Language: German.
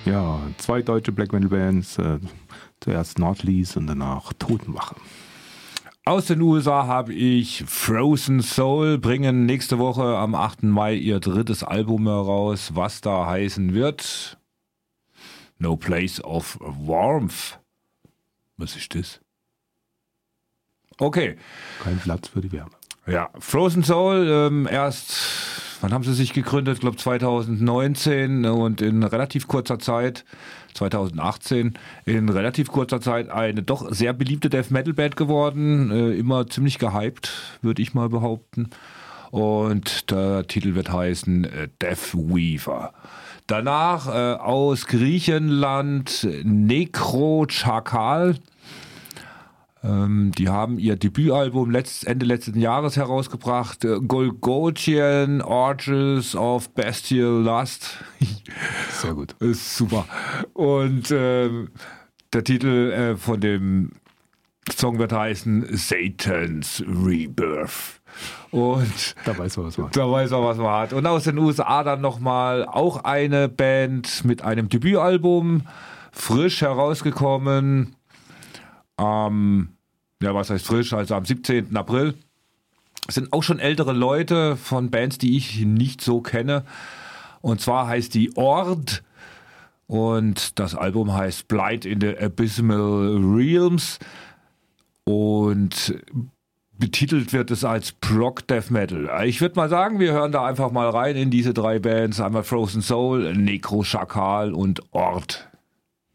Ja, 2 deutsche Black Metal Bands, zuerst Nordlies und danach Totenwache. Aus den USA habe ich Frozen Soul, bringen nächste Woche am 8. Mai ihr 3. Album heraus, was da heißen wird. No Place of Warmth. Was ist das? Okay. Kein Platz für die Wärme. Ja, Frozen Soul, wann haben sie sich gegründet? Ich glaube 2019 und in relativ kurzer Zeit, 2018, in relativ kurzer Zeit eine doch sehr beliebte Death Metal Band geworden, immer ziemlich gehypt, würde ich mal behaupten. Und der Titel wird heißen Death Weaver. Danach aus Griechenland Necrochakal. Die haben ihr Debütalbum Ende letzten Jahres herausgebracht, Golgothian Orgies of Bestial Lust. Sehr gut. Ist super. Und der Titel von dem Song wird heißen Satan's Rebirth. Und da weiß man, was man hat. Da weiß man, was man hat. Und aus den USA dann nochmal auch eine Band mit einem Debütalbum, frisch herausgekommen. Was heißt frisch? Also am 17. April. Es sind auch schon ältere Leute von Bands, die ich nicht so kenne. Und zwar heißt die Ord und das Album heißt Blight in the Abysmal Realms und betitelt wird es als Prog Death Metal. Ich würde mal sagen, wir hören da einfach mal rein in diese 3 Bands. Einmal Frozen Soul, Necrochakal und Ord.